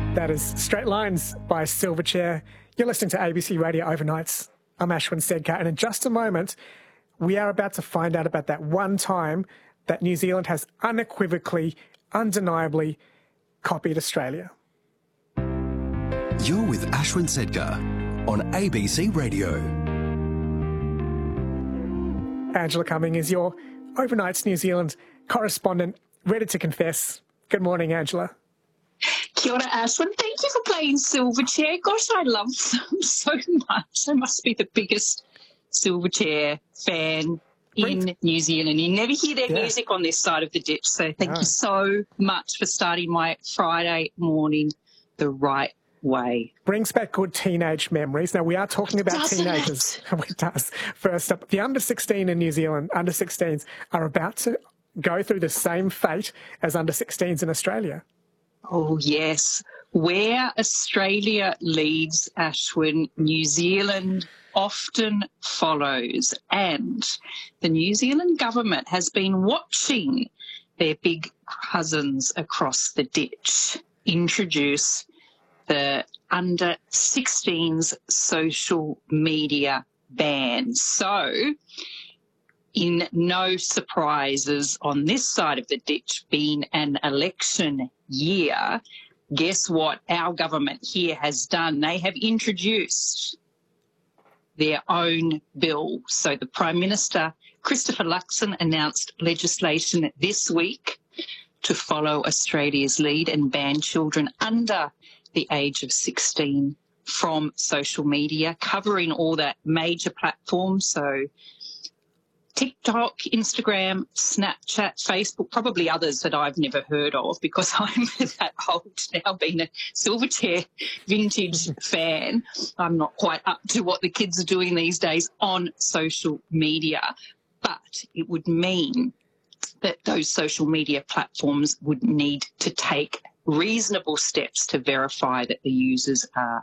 That is Straight Lines by Silverchair. You're listening to ABC Radio Overnights. I'm Ashwin Sedkar, and in just a moment, we are about to find out about that one time that New Zealand has unequivocally, undeniably copied Australia. You're with Ashwin Sedkar on ABC Radio. Angela Cumming is your Overnights New Zealand correspondent, ready to confess. Good morning, Angela. Kia ora, Ashwin. Thank you for playing Silverchair. Gosh, I love them so much. I must be the biggest Silverchair fan in New Zealand. You never hear their music on this side of the ditch. So thank you so much for starting my Friday morning the right way. Brings back good teenage memories. Now, we are talking about teenagers. It does. First up, the under-16 in New Zealand, under-16s, are about to go through the same fate as under-16s in Australia. Oh, yes. Where Australia leads, Ashwin, New Zealand often follows. And the New Zealand government has been watching their big cousins across the ditch introduce the under-16s social media ban. So, in no surprises on this side of the ditch, being an election year, guess what our government here has done? They have introduced their own bill. So the Prime Minister, Christopher Luxon, announced legislation this week to follow Australia's lead and ban children under the age of 16 from social media, covering all the major platforms. So TikTok, Instagram, Snapchat, Facebook, probably others that I've never heard of because I'm that old now, being a Silverchair vintage fan. I'm not quite up to what the kids are doing these days on social media, but it would mean that those social media platforms would need to take reasonable steps to verify that the users are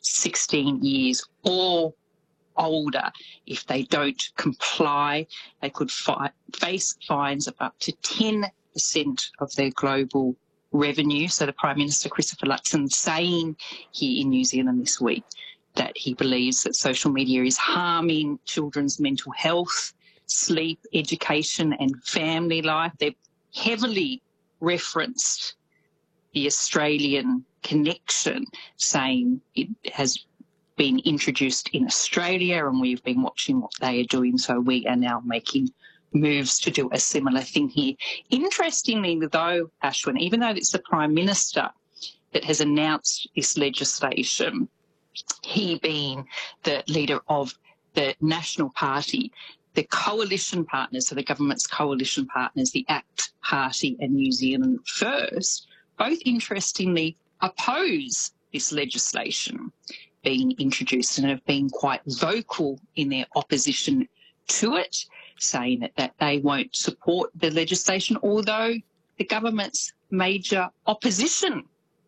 16 years or older. If they don't comply, they could face fines of up to 10% of their global revenue. So the Prime Minister, Christopher Luxon, saying here in New Zealand this week that he believes that social media is harming children's mental health, sleep, education and family life. They've heavily referenced the Australian connection, saying it has been introduced in Australia and we've been watching what they are doing, so we are now making moves to do a similar thing here. Interestingly, though, Ashwin, even though it's the Prime Minister that has announced this legislation, he being the leader of the National Party, the coalition partners, so the government's coalition partners, the ACT Party and New Zealand First, both interestingly oppose this legislation being introduced and have been quite vocal in their opposition to it, saying that they won't support the legislation, although the government's major opposition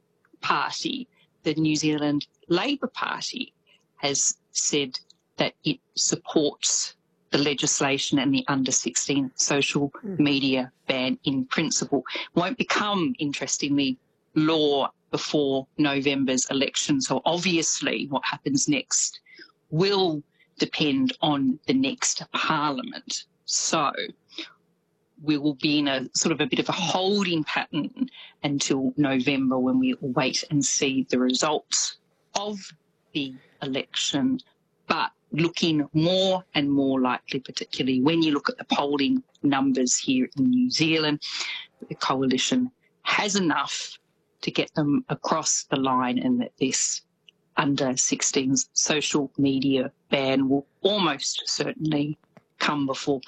party, the New Zealand Labor Party, has said that it supports the legislation and the under-16 social media ban in principle. Won't become, interestingly, law before November's election. So obviously what happens next will depend on the next parliament. So we will be in a sort of a bit of a holding pattern until November, when we wait and see the results of the election. But looking more and more likely, particularly when you look at the polling numbers here in New Zealand, the coalition has enough to get them across the line, and that this under-16s social media ban will almost certainly come before